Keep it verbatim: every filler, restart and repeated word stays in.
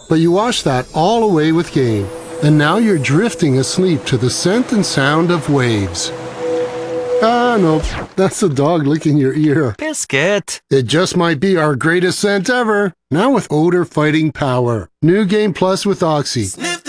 But you wash that all away with game, and now you're drifting asleep to the scent and sound of waves. Ah, no, that's the dog licking your ear. Biscuit! It just might be our greatest scent ever. Now with odor fighting power. New Game Plus with Oxy.